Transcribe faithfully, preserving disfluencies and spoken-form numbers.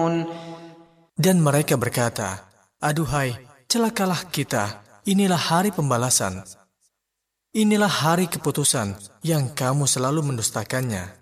Dan mereka berkata, aduhai, celakalah kita, inilah hari pembalasan. Inilah hari keputusan yang kamu selalu mendustakannya.